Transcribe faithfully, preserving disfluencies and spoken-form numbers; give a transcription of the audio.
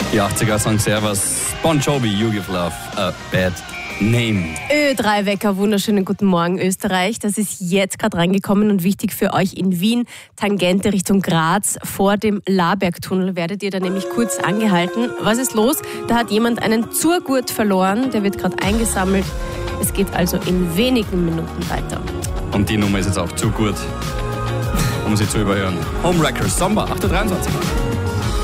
Die achtziger-Song Servus, Bon Jovi, You Give Love a Bad Name. Ö drei Wecker, wunderschönen guten Morgen Österreich. Das ist jetzt gerade reingekommen und wichtig für euch in Wien. Tangente Richtung Graz vor dem Labergtunnel werdet ihr da nämlich kurz angehalten. Was ist los? Da hat jemand einen Zurgurt verloren, der wird gerade eingesammelt. Es geht also in wenigen Minuten weiter. Und die Nummer ist jetzt auch zu gut, um sie zu überhören. Homewreckers, Sommer, acht Uhr dreiundzwanzig.